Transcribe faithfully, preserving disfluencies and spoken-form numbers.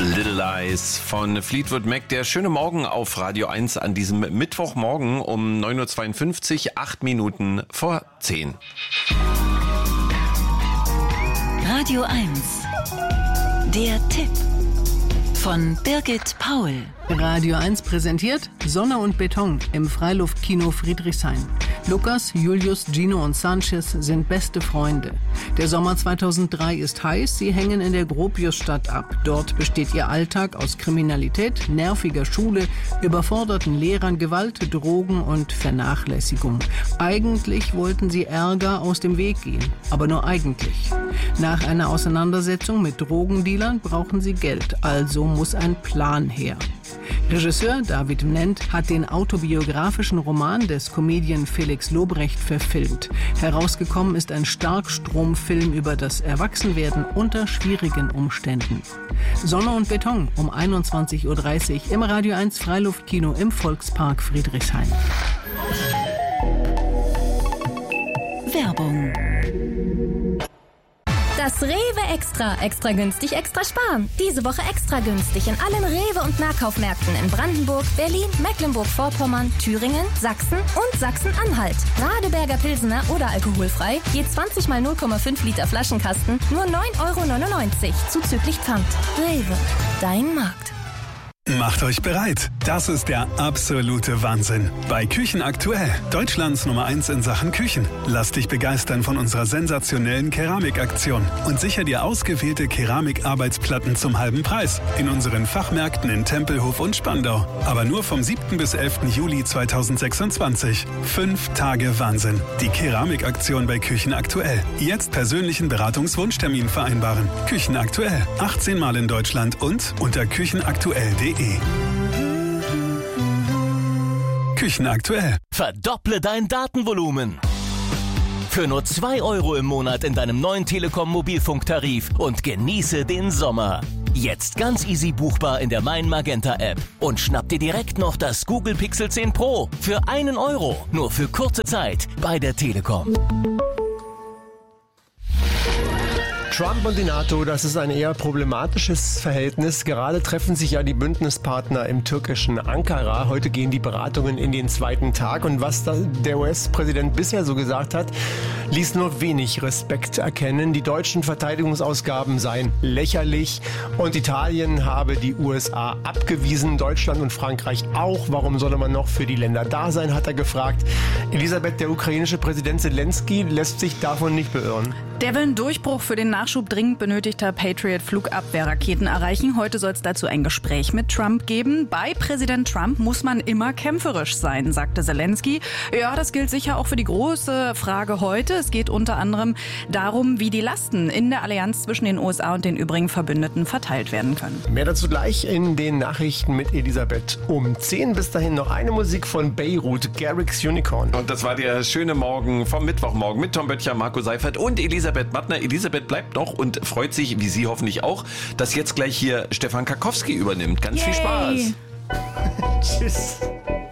Little Lies von Fleetwood Mac. Der schöne Morgen auf Radio eins an diesem Mittwochmorgen um neun Uhr zweiundfünfzig, acht Minuten vor zehn. Radio eins. Der Tipp von Birgit Paul. Radio eins präsentiert Sonne und Beton im Freiluftkino Friedrichshain. Lukas, Julius, Gino und Sanchez sind beste Freunde. Der Sommer zweitausenddrei ist heiß, sie hängen in der Gropiusstadt ab. Dort besteht ihr Alltag aus Kriminalität, nerviger Schule, überforderten Lehrern, Gewalt, Drogen und Vernachlässigung. Eigentlich wollten sie Ärger aus dem Weg gehen, aber nur eigentlich. Nach einer Auseinandersetzung mit Drogendealern brauchen sie Geld, also muss ein Plan her. Regisseur David Mnent hat den autobiografischen Roman des Comedian Felix Lobrecht verfilmt. Herausgekommen ist ein Starkstromfilm über das Erwachsenwerden unter schwierigen Umständen. Sonne und Beton um einundzwanzig Uhr dreißig im Radio eins Freiluftkino im Volkspark Friedrichshain. Werbung. Das Rewe Extra. Extra günstig, extra sparen. Diese Woche extra günstig in allen Rewe- und Nahkaufmärkten in Brandenburg, Berlin, Mecklenburg-Vorpommern, Thüringen, Sachsen und Sachsen-Anhalt. Radeberger Pilsener oder alkoholfrei, je zwanzig mal null Komma fünf Liter Flaschenkasten, nur neun Euro neunundneunzig, zuzüglich Pfand. Rewe, dein Markt. Macht euch bereit. Das ist der absolute Wahnsinn. Bei Küchen aktuell. Deutschlands Nummer eins in Sachen Küchen. Lass dich begeistern von unserer sensationellen Keramikaktion und sicher dir ausgewählte Keramikarbeitsplatten zum halben Preis. In unseren Fachmärkten in Tempelhof und Spandau. Aber nur vom siebten bis elften Juli zweitausendsechsundzwanzig. Fünf Tage Wahnsinn. Die Keramikaktion bei Küchen aktuell. Jetzt persönlichen Beratungswunschtermin vereinbaren. Küchen aktuell. achtzehn Mal in Deutschland und unter küchenaktuell punkt de. Küchen aktuell. Verdopple dein Datenvolumen. Für nur zwei Euro im Monat in deinem neuen Telekom Mobilfunktarif und genieße den Sommer. Jetzt ganz easy buchbar in der Mein Magenta App. Und schnapp dir direkt noch das Google Pixel zehn Pro für einen Euro. Nur für kurze Zeit bei der Telekom. Trump und die NATO, das ist ein eher problematisches Verhältnis. Gerade treffen sich ja die Bündnispartner im türkischen Ankara. Heute gehen die Beratungen in den zweiten Tag. Und was der U S-Präsident bisher so gesagt hat, ließ nur wenig Respekt erkennen. Die deutschen Verteidigungsausgaben seien lächerlich und Italien habe die U S A abgewiesen, Deutschland und Frankreich auch. Warum solle man noch für die Länder da sein, hat er gefragt. Elisabeth, der ukrainische Präsident Zelensky lässt sich davon nicht beirren. Der will einen Durchbruch für den Nachschub dringend benötigter Patriot-Flugabwehrraketen erreichen. Heute soll es dazu ein Gespräch mit Trump geben. Bei Präsident Trump muss man immer kämpferisch sein, sagte Zelensky. Ja, das gilt sicher auch für die große Frage heute. Es geht unter anderem darum, wie die Lasten in der Allianz zwischen den U S A und den übrigen Verbündeten verteilt werden können. Mehr dazu gleich in den Nachrichten mit Elisabeth um zehn. Bis dahin noch eine Musik von Beirut, Garrix Unicorn. Und das war der schöne Morgen vom Mittwochmorgen mit Tom Böttcher, Marco Seifert und Elisabeth Mattner. Elisabeth bleibt noch und freut sich, wie Sie hoffentlich auch, dass jetzt gleich hier Stefan Karkowski übernimmt. Ganz Yay. viel Spaß. Tschüss.